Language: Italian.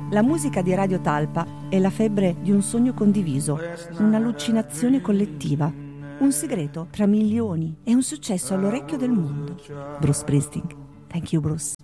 La musica di Radio Talpa è la febbre di un sogno condiviso, un'allucinazione collettiva, un segreto tra milioni e un successo all'orecchio del mondo. Bruce Springsteen. Thank you, Bruce.